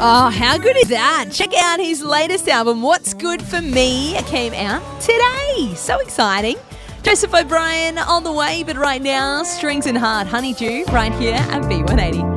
Oh, how good is that? Check out his latest album, What's Good For Me. It came out today. So exciting. Joseph O'Brien on the way, but right now, Strings and Heart, Honeydew, right here at B180.